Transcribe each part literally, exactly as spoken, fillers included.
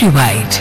Countrywide.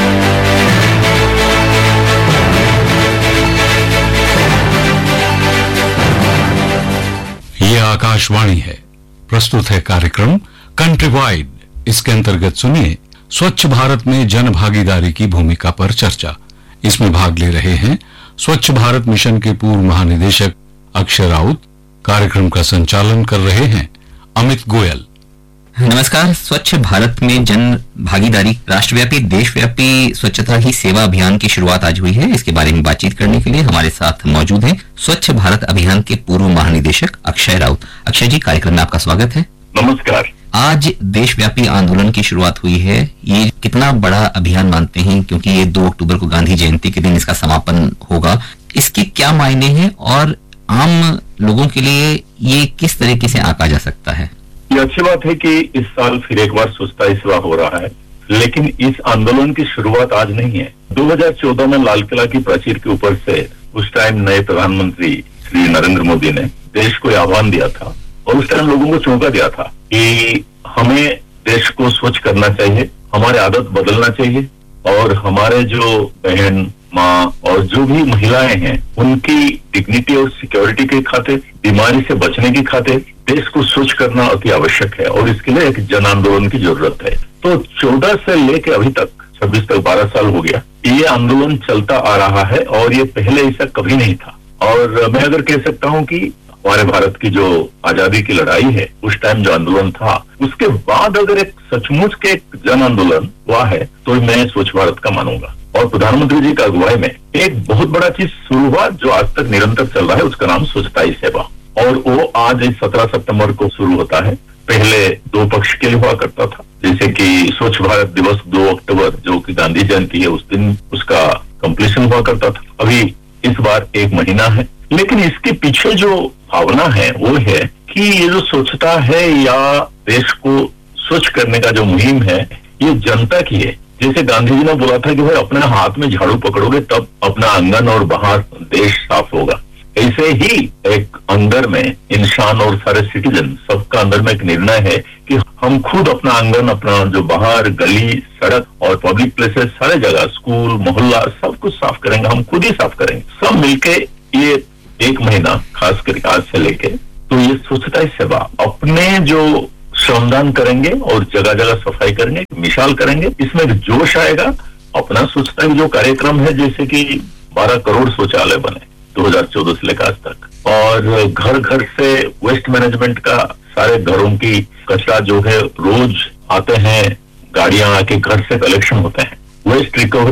ये आकाशवाणी है। प्रस्तुत है कार्यक्रम कंट्रीवाइड। इसके अंतर्गत सुनिए स्वच्छ भारत में जन भागीदारी की भूमिका पर चर्चा। इसमें भाग ले रहे हैं स्वच्छ भारत मिशन के पूर्व महानिदेशक अक्षय राउत। कार्यक्रम का संचालन कर रहे हैं अमित गोयल। नमस्कार। स्वच्छ भारत में जन भागीदारी राष्ट्रव्यापी देशव्यापी स्वच्छता ही सेवा अभियान की शुरुआत आज हुई है। इसके बारे में बातचीत करने के लिए हमारे साथ मौजूद हैं स्वच्छ भारत अभियान के पूर्व महानिदेशक अक्षय राउत। अक्षय जी, कार्यक्रम में आपका स्वागत है। नमस्कार। आज देशव्यापी आंदोलन की शुरुआत हुई है। ये कितना बड़ा अभियान मानते हैं, क्योंकि ये दो अक्टूबर को गांधी जयंती के दिन इसका समापन होगा। इसके क्या मायने हैं और आम लोगों के लिए ये किस तरीके से आंका जा सकता है? ये अच्छी बात है कि इस साल फिर एक बार स्वच्छता ही सेवा हो रहा है, लेकिन इस आंदोलन की शुरुआत आज नहीं है। दो हज़ार चौदह में लाल किला की प्राचीर के ऊपर से उस टाइम नए प्रधानमंत्री श्री नरेंद्र मोदी ने देश को आह्वान दिया था और उस टाइम लोगों को चौंका दिया था कि हमें देश को स्वच्छ करना चाहिए, हमारे आदत बदलना चाहिए और हमारे जो बहन माँ और जो भी महिलाएं हैं उनकी डिग्निटी और सिक्योरिटी के खातिर, बीमारी से बचने की खातिर देश को स्वच्छ करना अति आवश्यक है और इसके लिए एक जन आंदोलन की जरूरत है। तो चौदह से लेके अभी तक छब्बीस तक बारह साल हो गया, ये आंदोलन चलता आ रहा है और ये पहले ऐसा कभी नहीं था। और मैं अगर कह सकता हूँ कि हमारे भारत की जो आजादी की लड़ाई है, उस टाइम जो आंदोलन था, उसके बाद अगर एक सचमुच के एक जन आंदोलन हुआ है तो मैं स्वच्छ भारत का मानूंगा। और प्रधानमंत्री जी का अगुवाई में एक बहुत बड़ा चीज शुरू हुआ जो आज तक निरंतर चल रहा है, उसका नाम स्वच्छता ही सेवा। और वो आज सत्रह सितंबर को शुरू होता है। पहले दो पक्ष के लिए हुआ करता था, जैसे कि स्वच्छ भारत दिवस दो अक्टूबर जो कि गांधी जयंती है उस दिन उसका कंप्लीशन हुआ करता था। अभी इस बार एक महीना है, लेकिन इसके पीछे जो भावना है वो है कि ये जो स्वच्छता है या देश को स्वच्छ करने का जो मुहिम है ये जनता की है। जैसे गांधी जी ने बोला था कि भाई अपने हाथ में झाड़ू पकड़ोगे तब अपना आंगन और बाहर देश साफ होगा। ऐसे ही एक अंदर में इंसान और सारे सिटीजन सबका अंदर में एक निर्णय है कि हम खुद अपना आंगन, अपना जो बाहर गली, सड़क और पब्लिक प्लेसेस, सारे जगह, स्कूल, मोहल्ला, सब कुछ साफ करेंगे, हम खुद ही साफ करेंगे। सब मिलके ये एक महीना खास करके आज से लेके तो ये स्वच्छता ही सेवा अपने जो श्रमदान करेंगे और जगह जगह सफाई करेंगे, मिसाल करेंगे। इसमें एक जोश आएगा। अपना स्वच्छता की जो कार्यक्रम है, जैसे कि बारह करोड़ शौचालय बने दो हज़ार चौदह से लेकर आज तक, और घर घर से वेस्ट मैनेजमेंट का, सारे घरों की कचरा जो है रोज आते हैं, गाड़ियां आके घर से कलेक्शन होते हैं, वेस्ट रिकवरी